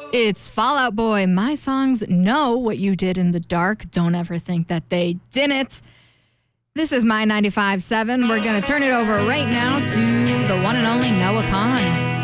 It's Fall Out Boy. My songs know what you did in the dark. Don't ever think that they didn't. This is My 95.7. We're going to turn it over right now to the one and only Noah Kahn.